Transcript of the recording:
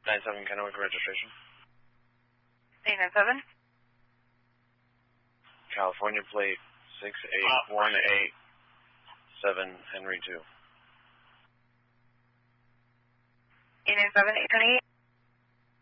97 Kennewick registration. 897. California plate 68187 Henry 2. 897, 828.